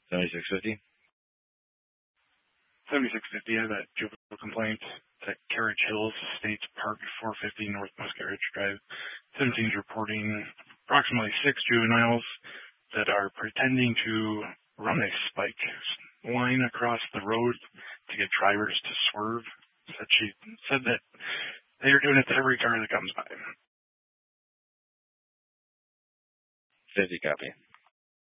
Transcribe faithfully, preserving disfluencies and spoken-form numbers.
seventy-six fifty? seventy-six fifty, I have a juvenile complaint at Carriage Hills, Estates Park, four fifty North Muskerridge Drive. seventeen's reporting approximately six juveniles that are pretending to run a spike line across the road to get drivers to swerve. Said she said that they are doing it to every car that comes by. fifty copy.